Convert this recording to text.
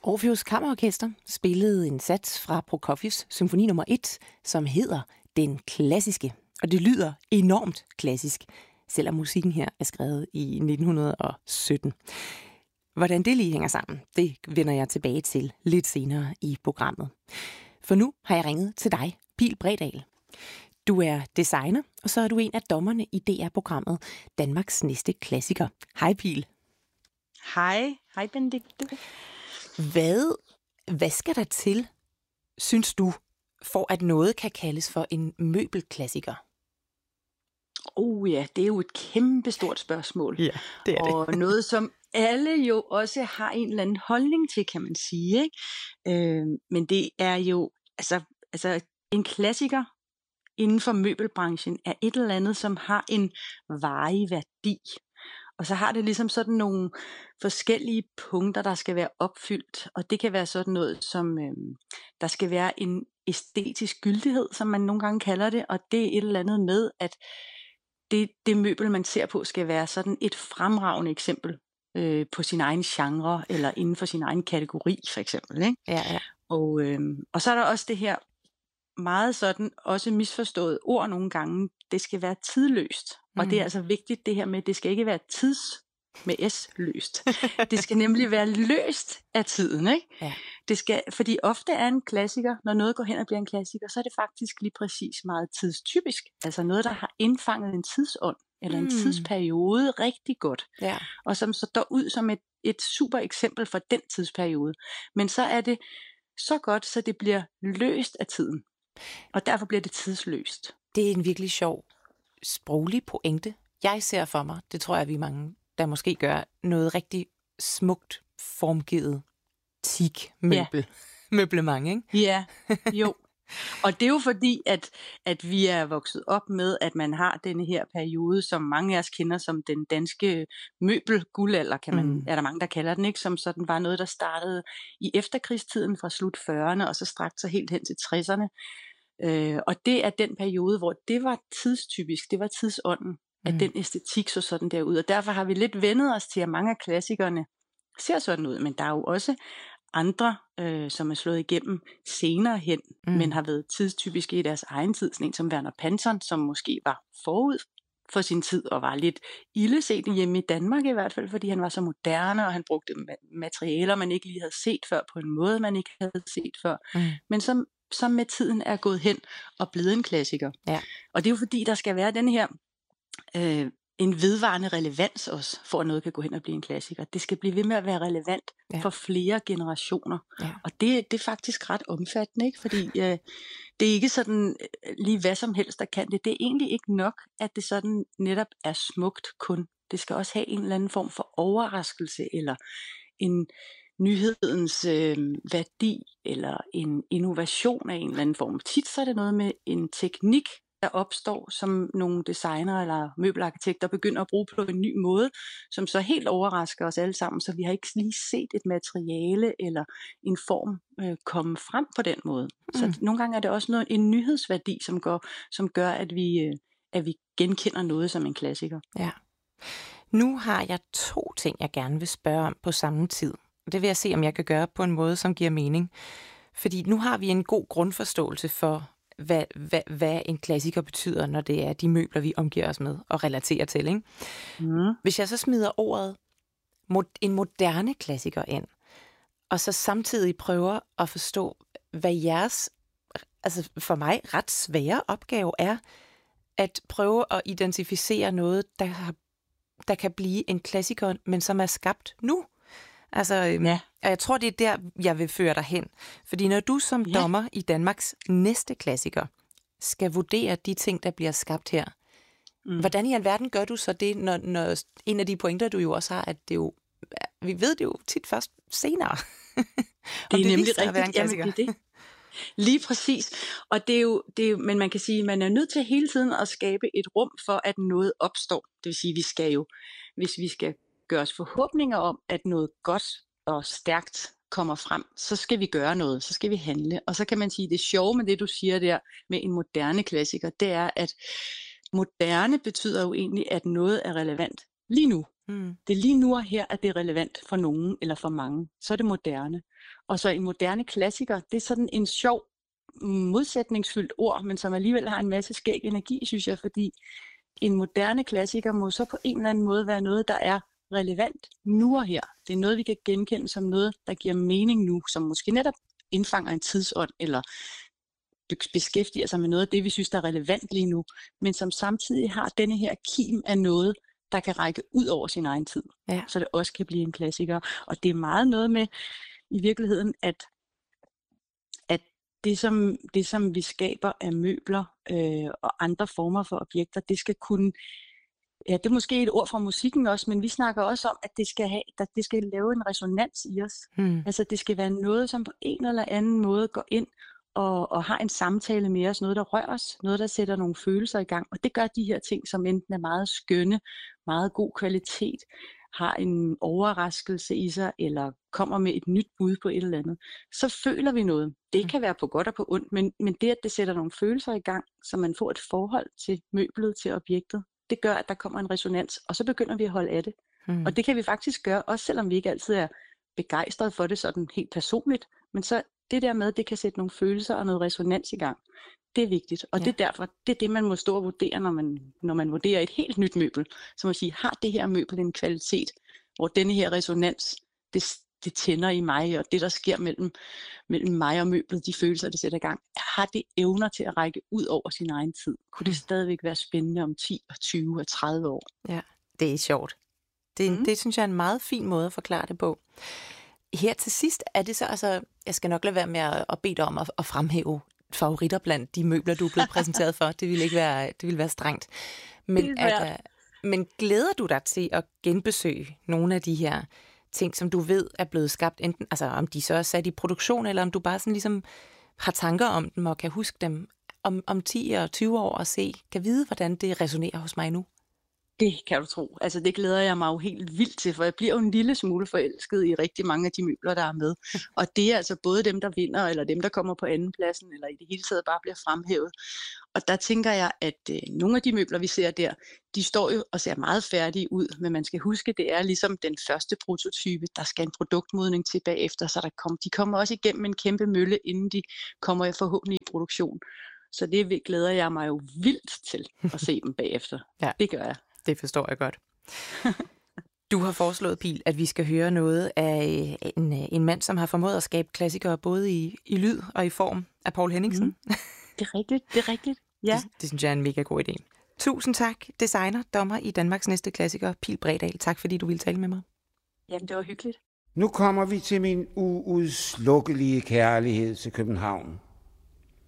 Orpheus Kammerorkester spillede en sats fra Prokofievs symfoni nummer 1, som hedder Den Klassiske. Og det lyder enormt klassisk, selvom musikken her er skrevet i 1917. Hvordan det lige hænger sammen, det vender jeg tilbage til lidt senere i programmet. For nu har jeg ringet til dig, Pihl Bredahl. Du er designer, og så er du en af dommerne i DR-programmet Danmarks Næste Klassiker. Hej Pihl. Hej Benedikte. Hvad skal der til, synes du, for at noget kan kaldes for en møbelklassiker? Ja, det er jo et kæmpestort spørgsmål. Ja, det er det. Og noget, som alle jo også har en eller anden holdning til, kan man sige. Ikke? Men det er jo, altså en klassiker inden for møbelbranchen er et eller andet, som har en varig værdi. Og så har det ligesom sådan nogle forskellige punkter, der skal være opfyldt. Og det kan være sådan noget som, der skal være en æstetisk gyldighed, som man nogle gange kalder det. Og det er et eller andet med, at det møbel, man ser på, skal være sådan et fremragende eksempel på sin egen genre, eller inden for sin egen kategori, for eksempel. Ikke? Ja. Og så er der også det her meget sådan, også misforstået ord nogle gange, det skal være tidløst. Og det er altså vigtigt det her med, det skal ikke være med S-løst. Det skal nemlig være løst af tiden. Ikke? Ja. Fordi ofte er en klassiker, når noget går hen og bliver en klassiker, så er det faktisk lige præcis meget tidstypisk. Altså noget, der har indfanget en tidsånd, eller en tidsperiode rigtig godt. Ja. Og som så står ud som et super eksempel for den tidsperiode. Men så er det så godt, så det bliver løst af tiden. Og derfor bliver det tidsløst. Det er en virkelig sjov sproglig pointe. Jeg ser for mig, det tror jeg, vi er mange, der måske gør, noget rigtig smukt formgivet møblement, ikke? Ja, jo. Og det er jo fordi, at vi er vokset op med, at man har denne her periode, som mange af os kender som den danske møbelguldalder, er der mange, der kalder den, ikke? Som sådan var noget, der startede i efterkrigstiden fra slut 40'erne, og så strakte sig helt hen til 60'erne. Og det er den periode, hvor det var tidstypisk, det var tidsånden, at den æstetik så sådan der ud. Og derfor har vi lidt vendet os til, at mange af klassikerne ser sådan ud, men der er jo også andre, som er slået igennem senere hen, men har været tidstypiske i deres egen tid. Sådan en som Werner Panton, som måske var forud for sin tid, og var lidt illeset hjemme i Danmark i hvert fald, fordi han var så moderne, og han brugte materialer, man ikke lige havde set før, på en måde, man ikke havde set før. Men som med tiden er gået hen og blevet en klassiker. Ja. Og det er jo fordi, der skal være den her en vedvarende relevans også, for at noget kan gå hen og blive en klassiker. Det skal blive ved med at være relevant for flere generationer. Ja. Og det er faktisk ret omfattende, ikke? Fordi det er ikke sådan lige hvad som helst, der kan det. Det er egentlig ikke nok, at det sådan netop er smukt kun. Det skal også have en eller anden form for overraskelse, eller en nyhedens værdi, eller en innovation af en eller anden form. Tit så er det noget med en teknik, der opstår, som nogle designer eller møbelarkitekter begynder at bruge på en ny måde, som så helt overrasker os alle sammen, så vi har ikke lige set et materiale eller en form komme frem på den måde. Så nogle gange er det også en nyhedsværdi, som gør, at vi genkender noget som en klassiker. Ja. Nu har jeg 2 ting, jeg gerne vil spørge om på samme tid. Det vil jeg se, om jeg kan gøre på en måde, som giver mening. Fordi nu har vi en god grundforståelse for, hvad en klassiker betyder, når det er de møbler, vi omgiver os med og relaterer til. Ikke? Hvis jeg så smider ordet en moderne klassiker ind, og så samtidig prøver at forstå, hvad jeres, altså for mig, ret svære opgave er, at prøve at identificere noget, der kan blive en klassiker, men som er skabt nu. Altså, og jeg tror, det er der, jeg vil føre dig hen. Fordi når du som dommer i Danmarks næste klassiker skal vurdere de ting, der bliver skabt her, hvordan i alverden gør du så det, når en af de pointer, du jo også har, at det jo, vi ved det jo tit først senere. Det er nemlig rigtigt. Jamen, det er det. Lige præcis. Og det er jo, men man kan sige, at man er nødt til hele tiden at skabe et rum for, at noget opstår. Det vil sige, at vi skal jo, hvis vi skal gøre os forhåbninger om, at noget godt og stærkt kommer frem, så skal vi gøre noget, så skal vi handle. Og så kan man sige, at det sjove med det, du siger der med en moderne klassiker, det er, at moderne betyder jo egentlig, at noget er relevant lige nu. Det er lige nu og her, at det er relevant for nogen eller for mange. Så er det moderne. Og så en moderne klassiker, det er sådan en sjov, modsætningsfyldt ord, men som alligevel har en masse skæg energi, synes jeg, fordi en moderne klassiker må så på en eller anden måde være noget, der er relevant nu og her. Det er noget, vi kan genkende som noget, der giver mening nu, som måske netop indfanger en tidsånd, eller beskæftiger sig med noget af det, vi synes, der er relevant lige nu, men som samtidig har denne her kim af noget, der kan række ud over sin egen tid, så det også kan blive en klassiker. Og det er meget noget med, i virkeligheden, at det, som vi skaber af møbler og andre former for objekter, det skal kunne, det er måske et ord fra musikken også, men vi snakker også om, at det skal lave en resonans i os. Altså det skal være noget, som på en eller anden måde går ind og har en samtale med os, noget der rører os, noget der sætter nogle følelser i gang. Og det gør de her ting, som enten er meget skønne, meget god kvalitet, har en overraskelse i sig, eller kommer med et nyt bud på et eller andet. Så føler vi noget. Det kan være på godt og på ondt, men det, at det sætter nogle følelser i gang, så man får et forhold til møblet, til objektet, det gør, at der kommer en resonans, og så begynder vi at holde af det. Og det kan vi faktisk gøre, også selvom vi ikke altid er begejstrede for det sådan helt personligt, men så det der med, det kan sætte nogle følelser og noget resonans i gang. Det er vigtigt, og det er derfor, det er det, man må stå og vurdere, når man vurderer et helt nyt møbel. Så må man sige, har det her møbel en kvalitet, hvor denne her resonans, det tænder i mig, og det, der sker mellem mig og møblet, de følelser, det sætter i gang, har det evner til at række ud over sin egen tid? Kunne det stadigvæk være spændende om 10, 20 og 30 år? Ja, det er sjovt. Det synes jeg er en meget fin måde at forklare det på. Her til sidst er det så, altså, jeg skal nok lade være med at bede dig om at fremhæve favoritter blandt de møbler, du er blevet præsenteret for. Det vil være strengt. Men glæder du dig til at genbesøge nogle af de her ting, som du ved er blevet skabt, enten, altså om de så er sat i produktion, eller om du bare sådan ligesom har tanker om dem og kan huske dem om 10 og 20 år og kan vide, hvordan det resonerer hos mig nu? Det kan du tro. Altså det glæder jeg mig jo helt vildt til, for jeg bliver jo en lille smule forelsket i rigtig mange af de møbler, der er med. Og det er altså både dem, der vinder, eller dem, der kommer på andenpladsen, eller i det hele taget bare bliver fremhævet. Og der tænker jeg, at nogle af de møbler, vi ser der, de står jo og ser meget færdige ud, men man skal huske, det er ligesom den første prototype, der skal en produktmodning til bagefter, så de kommer også igennem en kæmpe mølle, inden de kommer forhåbentlig i produktion. Så det glæder jeg mig jo vildt til at se dem bagefter. Ja. Det gør jeg. Det forstår jeg godt. Du har foreslået, Pil, at vi skal høre noget af en mand, som har formået at skabe klassikere både i lyd og i form, af Poul Henningsen. Det er rigtigt. Ja. Det synes jeg er en mega god idé. Tusind tak, designer, dommer i Danmarks næste klassiker, Pil Bredal. Tak fordi du ville tale med mig. Jamen, det var hyggeligt. Nu kommer vi til min uudslukkelige kærlighed til København.